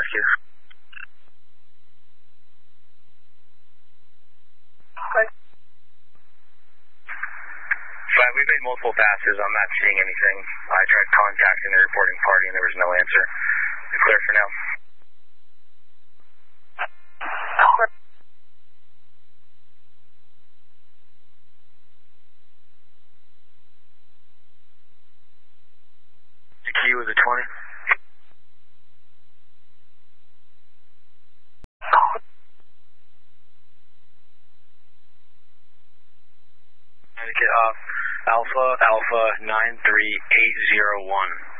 rescue. Okay. Fine, we've made multiple passes. I'm not seeing anything. I tried contacting the reporting party and there was no answer. You're clear for now. Your key was a 20. Alpha 93801.